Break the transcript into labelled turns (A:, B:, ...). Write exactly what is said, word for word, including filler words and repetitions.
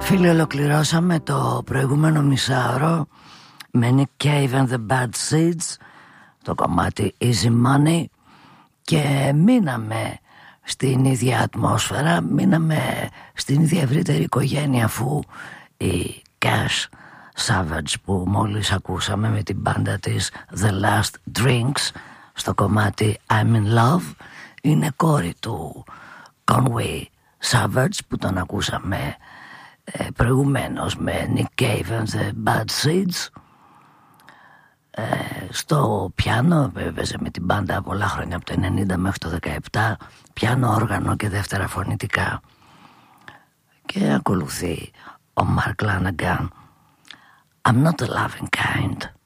A: Φίλοι, ολοκληρώσαμε το προηγούμενο μισάωρο με Nick Cave and the Bad Seeds, το κομμάτι Easy Money, και μείναμε στην ίδια ατμόσφαιρα, μείναμε στην ίδια ευρύτερη οικογένεια, αφού η Cash Savage που μόλις ακούσαμε με την μπάντα της The Last Drinks στο κομμάτι I'm in Love είναι κόρη του Conway Savage που τον ακούσαμε ε, προηγουμένως με Nick Cave and the Bad Seeds. ε, στο πιάνο έπαιζε με την μπάντα πολλά χρόνια, από το ενενήντα μέχρι το δεκαεπτά, πιάνο, όργανο και δεύτερα φωνητικά. Και ακολουθεί ο Mark Lanegan, I'm not a loving kind.